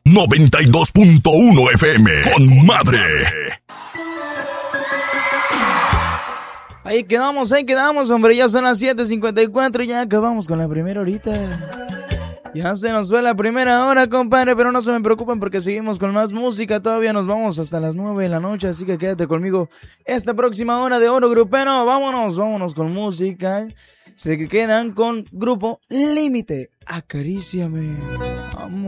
92.1 FM con madre. Ahí quedamos, hombre, ya son las 7:54 y ya acabamos con la primera horita. Ya se nos fue la primera hora, compadre, pero no se me preocupen porque seguimos con más música. Todavía nos vamos hasta las 9 de la noche, así que quédate conmigo esta próxima hora de Oro Grupero. Vámonos con música. Se quedan con Grupo Límite. Acaríciame.